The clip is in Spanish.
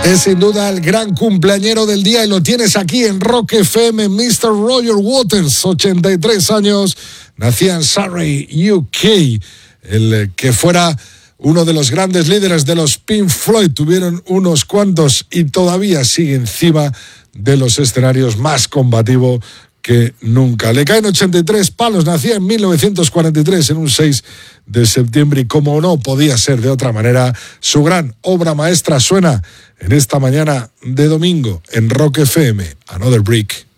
Es sin duda el gran cumpleañero del día y lo tienes aquí en Rock FM, Mr. Roger Waters, 83 años, nacía en Surrey, UK, el que fuera uno de los grandes líderes de los Pink Floyd, tuvieron unos cuantos y todavía sigue encima de los escenarios, más combativo que nunca. Le caen 83 palos, nacía en 1943, en un 6 de septiembre, y como no podía ser de otra manera, su gran obra maestra suena en esta mañana de domingo en Rock FM, Another Brick.